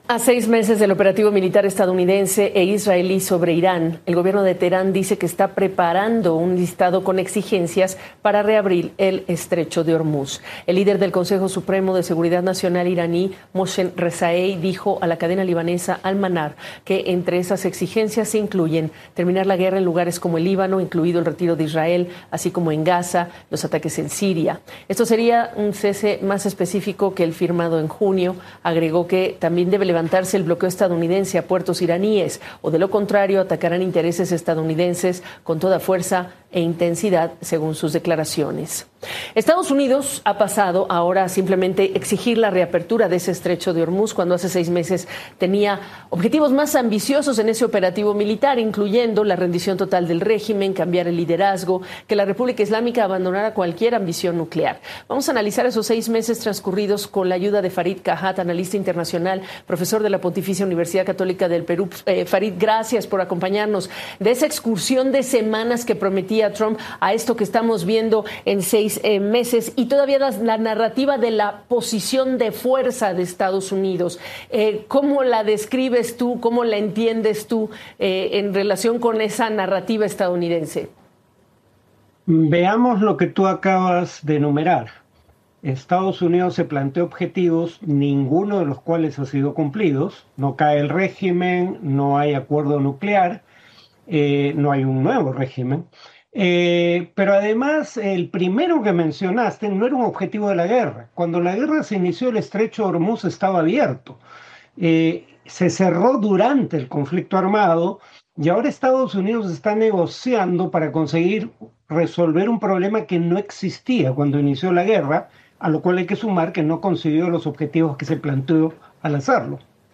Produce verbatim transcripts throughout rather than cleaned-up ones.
A seis meses del operativo militar estadounidense e israelí sobre Irán, el gobierno de Teherán dice que está preparando un listado con exigencias para reabrir el estrecho de Hormuz. El líder del Consejo Supremo de Seguridad Nacional iraní, Mohsen Rezaei, dijo a la cadena libanesa Al-Manar que entre esas exigencias se incluyen terminar la guerra en lugares como el Líbano, incluido el retiro de Israel, así como en Gaza, los ataques en Siria. Esto sería un cese más específico que el firmado en junio. Agregó que también debe levantarse el bloqueo estadounidense a puertos iraníes, o de lo contrario atacarán intereses estadounidenses con toda fuerza e intensidad, según sus declaraciones. Estados Unidos ha pasado ahora a simplemente exigir la reapertura de ese estrecho de Hormuz, cuando hace seis meses tenía objetivos más ambiciosos en ese operativo militar, incluyendo la rendición total del régimen, cambiar el liderazgo, que la República Islámica abandonara cualquier ambición nuclear. Vamos a analizar esos seis meses transcurridos con la ayuda de Farid Kahat, analista internacional, profesor de la Pontificia Universidad Católica del Perú. Eh, Farid, gracias por acompañarnos. De esa excursión de semanas que prometía Trump a esto que estamos viendo en seis eh, meses y todavía la, la narrativa de la posición de fuerza de Estados Unidos. Eh, ¿Cómo la describes tú? ¿Cómo la entiendes tú eh, en relación con esa narrativa estadounidense? Veamos lo que tú acabas de enumerar. Estados Unidos se planteó objetivos, ninguno de los cuales ha sido cumplidos. No cae el régimen, no hay acuerdo nuclear, eh, no hay un nuevo régimen. Eh, pero además, el primero que mencionaste no era un objetivo de la guerra. Cuando la guerra se inició, el estrecho de Hormuz estaba abierto. Eh, se cerró durante el conflicto armado y ahora Estados Unidos está negociando para conseguir resolver un problema que no existía cuando inició la guerra, a lo cual hay que sumar que no consiguió los objetivos que se planteó al hacerlo.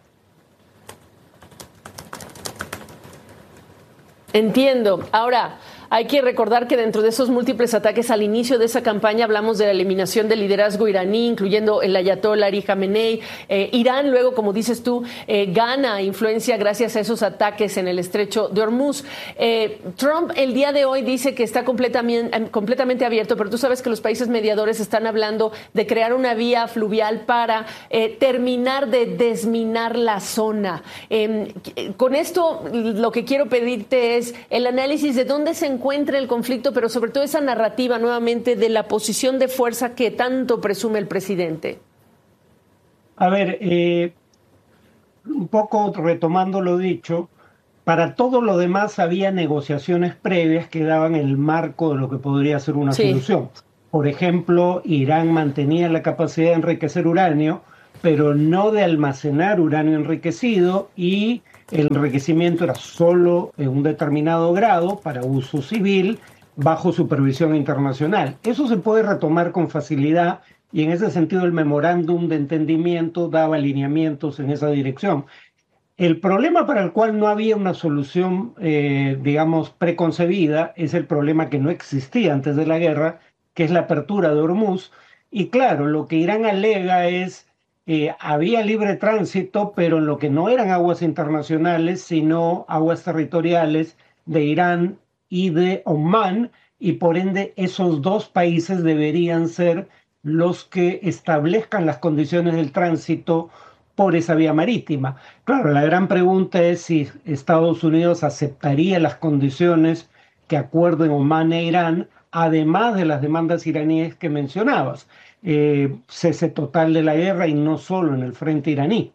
Entiendo. Ahora, hay que recordar que dentro de esos múltiples ataques al inicio de esa campaña hablamos de la eliminación del liderazgo iraní, incluyendo el ayatollah Ali Khamenei. Eh, Irán, luego, como dices tú, eh, gana influencia gracias a esos ataques en el estrecho de Hormuz. Eh, Trump el día de hoy dice que está completamente, completamente abierto, pero tú sabes que los países mediadores están hablando de crear una vía fluvial para eh, terminar de desminar la zona. Eh, con esto, lo que quiero pedirte es el análisis de dónde se encuentra el conflicto, pero sobre todo esa narrativa nuevamente de la posición de fuerza que tanto presume el presidente. A ver, eh, un poco retomando lo dicho, para todo lo demás había negociaciones previas que daban el marco de lo que podría ser una sí. solución. Por ejemplo, Irán mantenía la capacidad de enriquecer uranio, pero no de almacenar uranio enriquecido, y el enriquecimiento era solo en un determinado grado para uso civil bajo supervisión internacional. Eso se puede retomar con facilidad y en ese sentido el memorándum de entendimiento daba alineamientos en esa dirección. El problema para el cual no había una solución, eh, digamos, preconcebida es el problema que no existía antes de la guerra, que es la apertura de Hormuz. Y claro, lo que Irán alega es Eh, había libre tránsito, pero en lo que no eran aguas internacionales, sino aguas territoriales de Irán y de Omán, y por ende esos dos países deberían ser los que establezcan las condiciones del tránsito por esa vía marítima. Claro, la gran pregunta es si Estados Unidos aceptaría las condiciones que acuerden Omán e Irán, además de las demandas iraníes que mencionabas. Eh, cese total de la guerra y no solo en el frente iraní.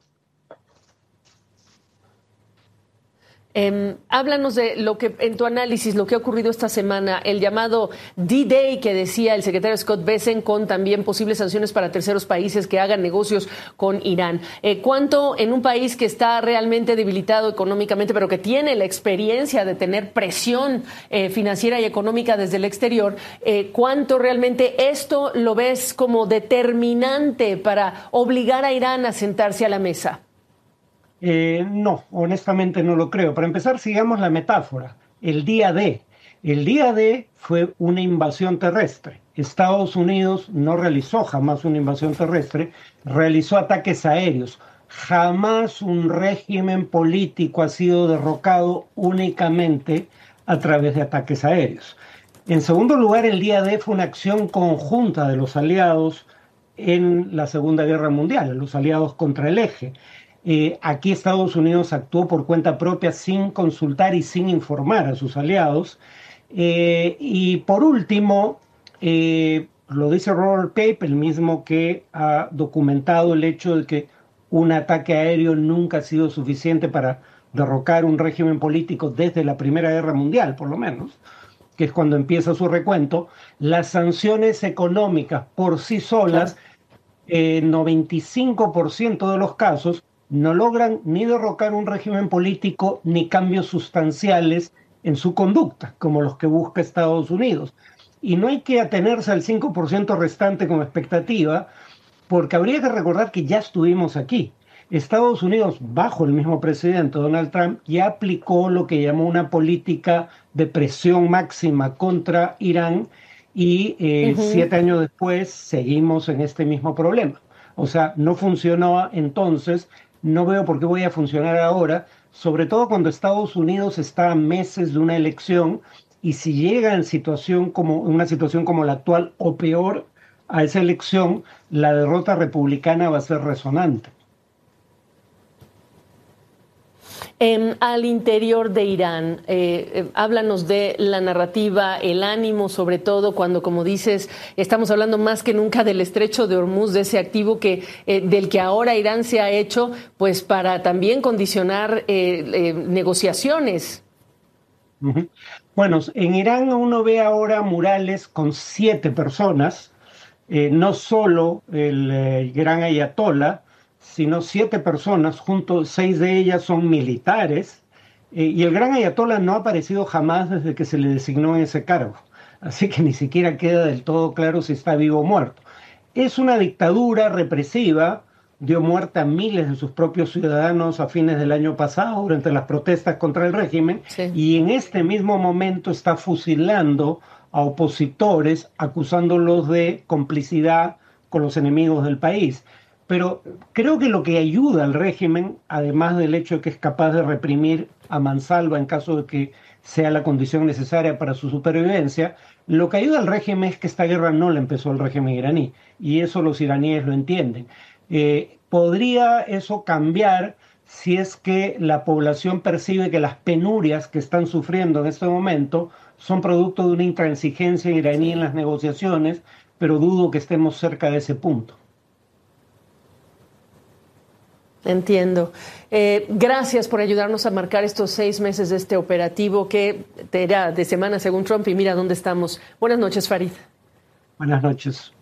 Eh, háblanos de lo que, en tu análisis, lo que ha ocurrido esta semana, el llamado D-Day que decía el secretario Scott Bessent, con también posibles sanciones para terceros países que hagan negocios con Irán. Eh, ¿Cuánto en un país que está realmente debilitado económicamente, pero que tiene la experiencia de tener presión eh, financiera y económica desde el exterior, eh, cuánto realmente esto lo ves como determinante para obligar a Irán a sentarse a la mesa? Eh, no, honestamente no lo creo. Para empezar, sigamos la metáfora. El día D. El día D fue una invasión terrestre. Estados Unidos no realizó jamás una invasión terrestre, realizó ataques aéreos. Jamás un régimen político ha sido derrocado únicamente a través de ataques aéreos. En segundo lugar, el día D fue una acción conjunta de los aliados en la Segunda Guerra Mundial, los aliados contra el eje. Eh, aquí Estados Unidos actuó por cuenta propia sin consultar y sin informar a sus aliados. Eh, y por último, eh, lo dice Robert Pape, el mismo que ha documentado el hecho de que un ataque aéreo nunca ha sido suficiente para derrocar un régimen político desde la Primera Guerra Mundial, por lo menos, que es cuando empieza su recuento. Las sanciones económicas por sí solas, Claro. en noventa y cinco por ciento de los casos, no logran ni derrocar un régimen político ni cambios sustanciales en su conducta, como los que busca Estados Unidos. Y no hay que atenerse al cinco por ciento restante como expectativa, porque habría que recordar que ya estuvimos aquí. Estados Unidos, bajo el mismo presidente Donald Trump, ya aplicó lo que llamó una política de presión máxima contra Irán y eh, Ujú. siete años después seguimos en este mismo problema. O sea, no funcionó entonces, no veo por qué voy a funcionar ahora, sobre todo cuando Estados Unidos está a meses de una elección y si llega en situación como, en una situación como la actual o peor a esa elección, la derrota republicana va a ser resonante. Eh, al interior de Irán, eh, eh, háblanos de la narrativa, el ánimo, sobre todo cuando, como dices, estamos hablando más que nunca del estrecho de Hormuz, de ese activo que eh, del que ahora Irán se ha hecho, pues para también condicionar eh, eh, negociaciones. Ujú. Bueno, en Irán uno ve ahora murales con siete personas, eh, no solo el eh, gran ayatolá, sino siete personas, juntos, seis de ellas son militares, eh, y el gran ayatolá no ha aparecido jamás desde que se le designó en ese cargo, así que ni siquiera queda del todo claro si está vivo o muerto. Es una dictadura represiva, dio muerte a miles de sus propios ciudadanos a fines del año pasado durante las protestas contra el régimen Sí. y en este mismo momento está fusilando a opositores acusándolos de complicidad con los enemigos del país. Pero creo que lo que ayuda al régimen, además del hecho de que es capaz de reprimir a mansalva en caso de que sea la condición necesaria para su supervivencia, lo que ayuda al régimen es que esta guerra no la empezó el régimen iraní, y eso los iraníes lo entienden. Eh, ¿Podría eso cambiar si es que la población percibe que las penurias que están sufriendo en este momento son producto de una intransigencia iraní en las negociaciones, pero dudo que estemos cerca de ese punto? Entiendo. Eh, gracias por ayudarnos a marcar estos seis meses de este operativo que era de semana según Trump y mira dónde estamos. Buenas noches, Farid. Buenas noches.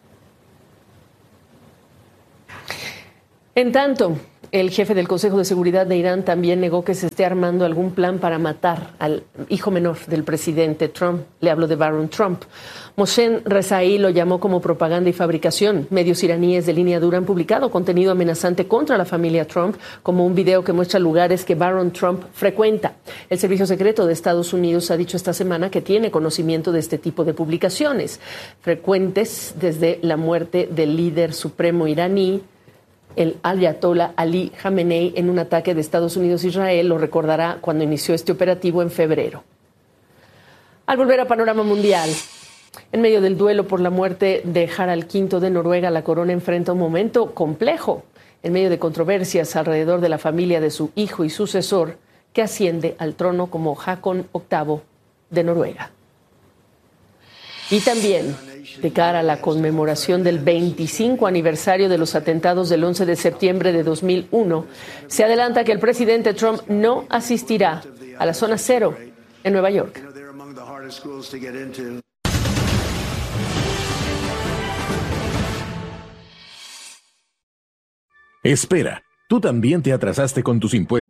En tanto, el jefe del Consejo de Seguridad de Irán también negó que se esté armando algún plan para matar al hijo menor del presidente Trump. Le hablo de Barron Trump. Mohsen Rezaei lo llamó como propaganda y fabricación. Medios iraníes de línea dura han publicado contenido amenazante contra la familia Trump, como un video que muestra lugares que Barron Trump frecuenta. El Servicio Secreto de Estados Unidos ha dicho esta semana que tiene conocimiento de este tipo de publicaciones, frecuentes desde la muerte del líder supremo iraní, el ayatolá Ali Khamenei, en un ataque de Estados Unidos a Israel. Lo recordará cuando inició este operativo en febrero. Al volver a Panorama Mundial, en medio del duelo por la muerte de Harald quinto de Noruega, la corona enfrenta un momento complejo, en medio de controversias alrededor de la familia de su hijo y sucesor, que asciende al trono como Haakon octavo de Noruega. Y también, de cara a la conmemoración del veinticinco aniversario de los atentados del once de septiembre de dos mil uno, se adelanta que el presidente Trump no asistirá a la zona cero en Nueva York. Espera, ¿tú también te atrasaste con tus impuestos?